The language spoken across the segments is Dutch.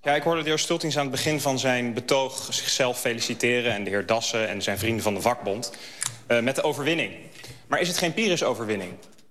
Ja, ik hoorde de heer Stultings aan het begin van zijn betoog zichzelf feliciteren en de heer Dassen en zijn vrienden van de vakbond met de overwinning. Maar is het geen Pyrrhus-overwinning?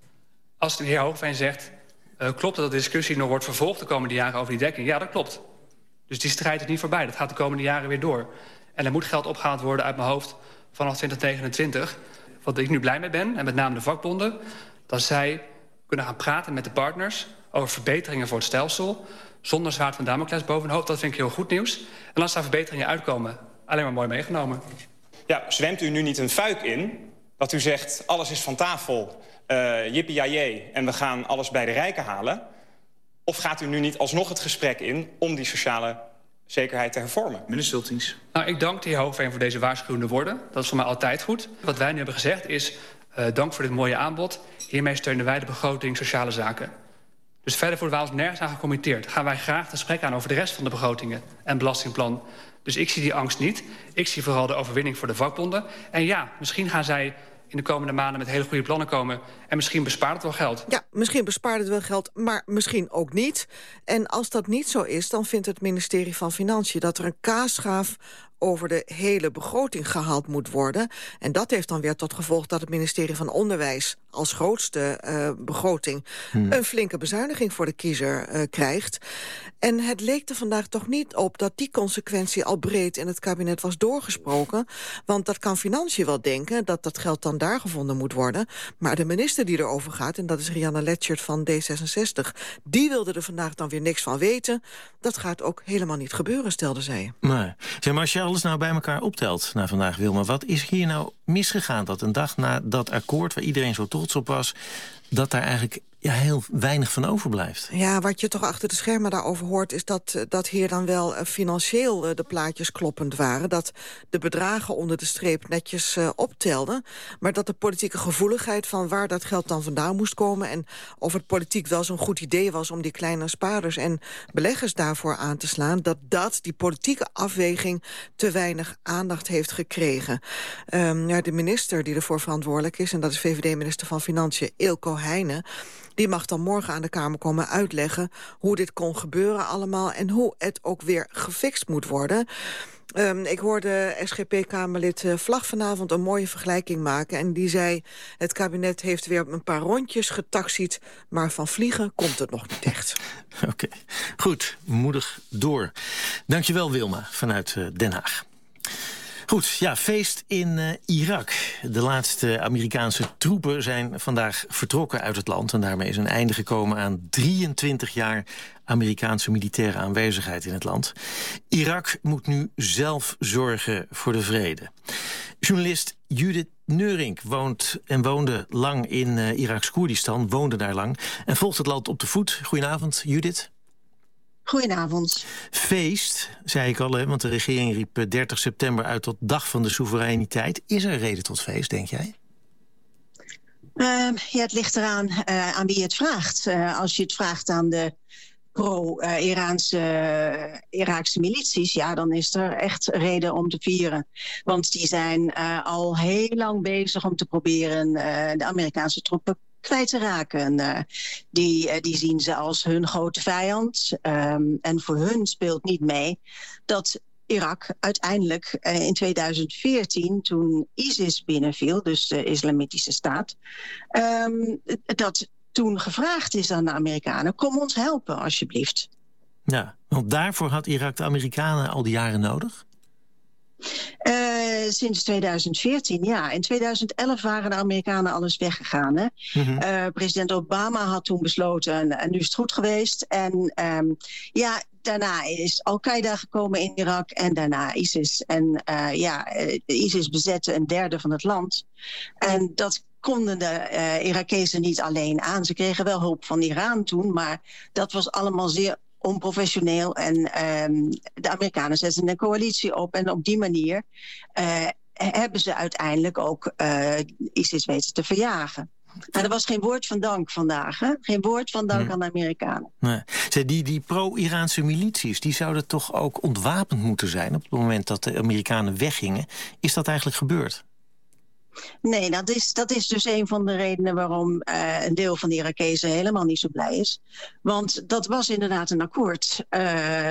Als de heer Hoogveen zegt, klopt dat de discussie nog wordt vervolgd de komende jaren over die dekking? Ja, dat klopt. Dus die strijd is niet voorbij. Dat gaat de komende jaren weer door. En er moet geld opgehaald worden uit mijn hoofd vanaf 2029. Wat ik nu blij mee ben, en met name de vakbonden, dat zij kunnen gaan praten met de partners over verbeteringen voor het stelsel, zonder zwaard van Damocles boven hun hoofd. Dat vind ik heel goed nieuws. En als daar verbeteringen uitkomen, alleen maar mooi meegenomen. Ja, zwemt u nu niet een fuik in dat u zegt, alles is van tafel, jippie jajee, en we gaan alles bij de rijken halen? Of gaat u nu niet alsnog het gesprek in om die sociale zekerheid te hervormen? Meneer Stultings. Nou, ik dank de heer Hoogveen voor deze waarschuwende woorden. Dat is voor mij altijd goed. Wat wij nu hebben gezegd is, dank voor dit mooie aanbod. Hiermee steunen wij de begroting sociale zaken. Dus verder worden wij ons nergens aan gecommitteerd. Gaan wij graag het gesprek aan over de rest van de begrotingen en belastingplan. Dus ik zie die angst niet. Ik zie vooral de overwinning voor de vakbonden. En ja, misschien gaan zij in de komende maanden met hele goede plannen komen. En misschien bespaart het wel geld. Ja, misschien bespaart het wel geld, maar misschien ook niet. En als dat niet zo is, dan vindt het ministerie van Financiën dat er een kaasschaaf over de hele begroting gehaald moet worden. En dat heeft dan weer tot gevolg dat het ministerie van Onderwijs als grootste begroting een flinke bezuiniging voor de kiezer krijgt. En het leek er vandaag toch niet op dat die consequentie al breed in het kabinet was doorgesproken. Want dat kan Financiën wel denken, dat dat geld dan daar gevonden moet worden. Maar de minister die erover gaat, en dat is Rianne Letchert van D66... die wilde er vandaag dan weer niks van weten. Dat gaat ook helemaal niet gebeuren, stelde zij. Nee. Zeg maar, als je alles nou bij elkaar optelt na vandaag, Wilma, wat is hier nou misgegaan dat een dag na dat akkoord waar iedereen zo trots op was, dat daar eigenlijk heel weinig van overblijft? Ja, wat je toch achter de schermen daarover hoort, is dat hier dan wel financieel de plaatjes kloppend waren. Dat de bedragen onder de streep netjes optelden. Maar dat de politieke gevoeligheid van waar dat geld dan vandaan moest komen en of het politiek wel zo'n goed idee was om die kleine spaarders en beleggers daarvoor aan te slaan, dat die politieke afweging te weinig aandacht heeft gekregen. De minister die ervoor verantwoordelijk is, en dat is VVD-minister van Financiën Eelco Heijnen, die mag dan morgen aan de Kamer komen uitleggen hoe dit kon gebeuren allemaal en hoe het ook weer gefixt moet worden. Ik hoorde SGP-Kamerlid Vlag vanavond een mooie vergelijking maken. En die zei, het kabinet heeft weer een paar rondjes getaxied, maar van vliegen komt het nog niet echt. Oké, goed, moedig door. Dankjewel, Wilma, vanuit Den Haag. Goed, ja, feest in Irak. De laatste Amerikaanse troepen zijn vandaag vertrokken uit het land en daarmee is een einde gekomen aan 23 jaar Amerikaanse militaire aanwezigheid in het land. Irak moet nu zelf zorgen voor de vrede. Journalist Judith Neurink woonde lang in Iraks Koerdistan, woonde daar lang en volgt het land op de voet. Goedenavond, Judith. Goedenavond. Feest, zei ik al, want de regering riep 30 september uit tot Dag van de Soevereiniteit. Is er reden tot feest, denk jij? Het ligt eraan aan wie het vraagt. Als je het vraagt aan de pro-Iraakse milities, ja, dan is er echt reden om te vieren. Want die zijn al heel lang bezig om te proberen de Amerikaanse troepen kwijt te raken. Die zien ze als hun grote vijand. En voor hun speelt niet mee dat Irak uiteindelijk in 2014, toen ISIS binnenviel, dus de Islamitische Staat, dat toen gevraagd is aan de Amerikanen, kom ons helpen alsjeblieft. Ja, want daarvoor had Irak de Amerikanen al die jaren nodig? Sinds 2014, ja. In 2011 waren de Amerikanen al eens weggegaan. Hè? Mm-hmm. President Obama had toen besloten, en nu is het goed geweest. En daarna is Al-Qaeda gekomen in Irak en daarna ISIS. En ISIS bezette een derde van het land. En dat konden de Irakezen niet alleen aan. Ze kregen wel hulp van Iran toen, maar dat was allemaal zeer onprofessioneel en de Amerikanen zetten een coalitie op en op die manier hebben ze uiteindelijk ook ISIS weten te verjagen. Maar er was geen woord van dank vandaag, hè? Geen woord van dank aan de Amerikanen. Nee. Die pro-Iraanse milities, die zouden toch ook ontwapend moeten zijn op het moment dat de Amerikanen weggingen. Is dat eigenlijk gebeurd? Nee, dat is dus een van de redenen waarom een deel van de Irakezen helemaal niet zo blij is. Want dat was inderdaad een akkoord